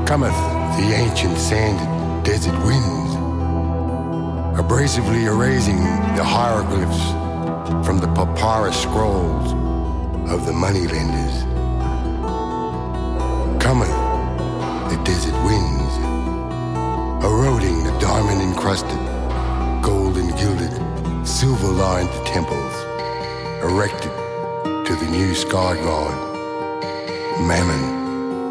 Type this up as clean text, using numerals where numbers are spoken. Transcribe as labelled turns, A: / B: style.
A: Cometh the ancient sanded desert winds, abrasively erasing the hieroglyphs from the papyrus scrolls of the moneylenders. Cometh the desert winds, eroding the diamond-encrusted, gold-gilded, silver-lined temples erected to the new sky god, Mammon.